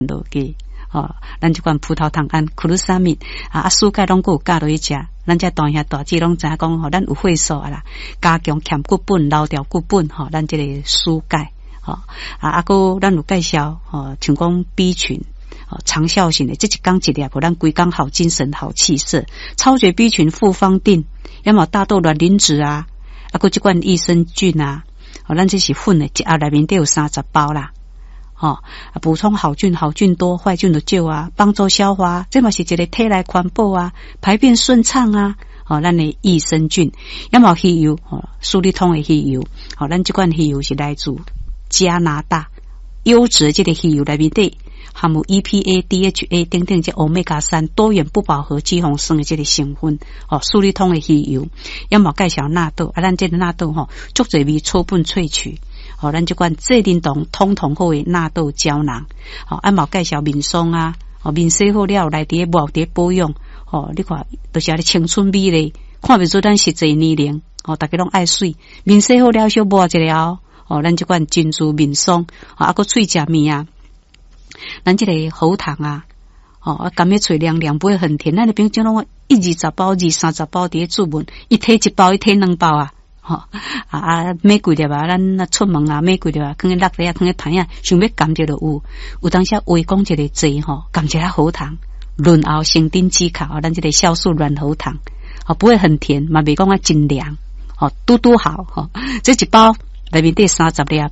落去。咱即款葡萄糖胺、库鲁沙米蔬钙拢有加落去食。咱这大兄大姐拢知影讲，咱有血素啦，加强欠骨本、留条骨本，咱这个蔬钙，个咱有介绍，像讲 B 群。长效型的，这一缸一粒，咱规工好精神、好气色。超绝 B 群复方定，要么大豆卵磷脂个这款益生菌咱这是混的，一盒内面都有30包啦。补充好菌多，坏菌就少帮助消化，这嘛是一个体内环保排便顺畅咱的益生菌，要么鱼油舒力通的鱼油，咱这款鱼油是来自加拿大优质的这个鱼油内面底。含有 EPA、DHA 等等这 Omega-3 多元不饱和脂肪酸的这个成分，舒力通的鱼油，要么介绍纳豆咱这个纳豆足侪味草本萃取，咱这款这灵动通好的纳豆胶囊，要么介绍面霜面洗好了内底抹伫保养，你看都是你青春美丽，看不出咱实际年龄，大家拢爱水，面洗好了小抹一下咱这款珍珠面霜，个喙食面咱这个喉糖甘叶脆凉凉不会很甜，咱那边就拢120包、230包伫注文，一天1包，一天2包玫瑰粒咱出门玫瑰粒放在落地放在盘想要甘蔗就有当时胃讲一个济甘蔗喉糖，润喉生津止咳咱这个酵素软喉糖不会很甜，嘛袂讲真凉嘟好这一包内面得30粒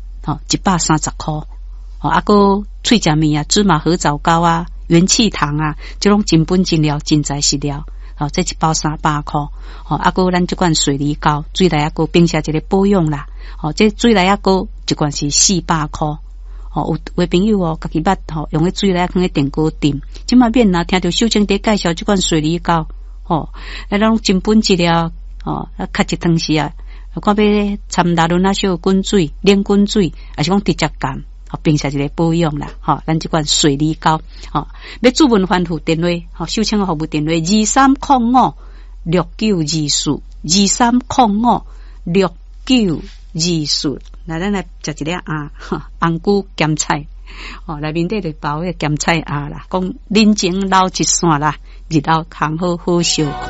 130块个脆食面芝麻合枣糕元气糖这种真本真料真材实料这一包300块个咱这款水梨膏水来个并且一个保养啦这水来个一罐是400块有位朋友家己捌用个水来放在电锅炖，即马免听到秀清在介绍这款水梨膏那种真本质料较一汤时看要掺大轮小滚水冷滚水还是讲直接干并且一个保养啦咱这款水梨膏要注文反复电话秀清服务电话23056924 23056924，来咱来食一粒红菇咸菜内面底就包个咸菜啦，讲人情老一线啦，日后康好好相看。